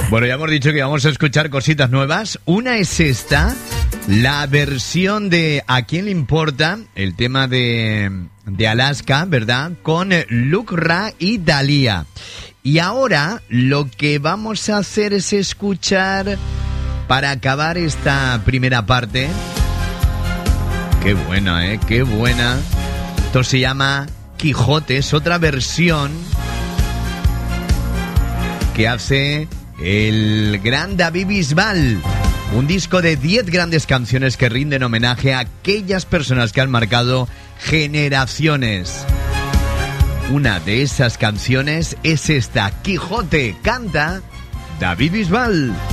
Bueno, ya hemos dicho que vamos a escuchar cositas nuevas. Una es esta, la versión de ¿A quién le importa? El tema de Alaska, ¿verdad? Con Luke Ra y Thalía. Y ahora lo que vamos a hacer es escuchar, para acabar esta primera parte. Qué buena, qué buena. Esto se llama Quijote, es otra versión que hace el gran David Bisbal. Un disco de 10 grandes canciones que rinden homenaje a aquellas personas que han marcado generaciones. Una de esas canciones es esta, Quijote, canta David Bisbal.